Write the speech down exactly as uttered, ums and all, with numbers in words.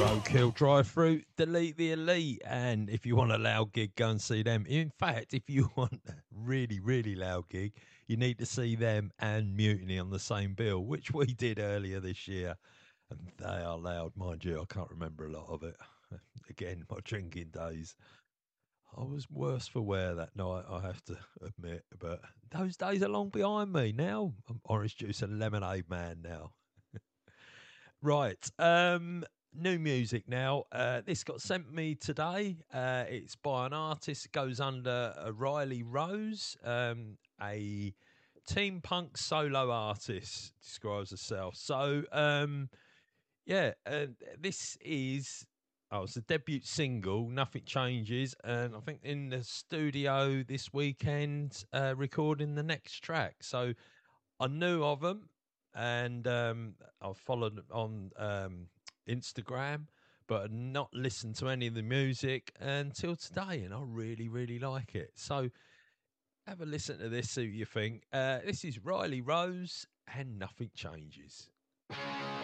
Roadkill Drive Through, Delete the Elite, and if you want a loud gig, go and see them. In fact, if you want a really, really loud gig, you need to see them and Mutiny on the same bill, which we did earlier this year. And they are loud, mind you. I can't remember a lot of it. Again, my drinking days. I was worse for wear that night, I have to admit. But those days are long behind me now. I'm orange juice and lemonade man now. Right. Um, new music now. Uh, this got sent me today. Uh, it's by an artist that goes under uh, Riley Rose, um, a teen punk solo artist, describes herself. So, um, yeah, uh, this is. Oh, it's a debut single, Nothing Changes, and I think in the studio this weekend uh, recording the next track. So I knew of them, and um, I've followed them on um, Instagram, but had not listened to any of the music until today, and I really, really like it. So have a listen to this, see what you think. Uh, this is Riley Rose, and Nothing Changes.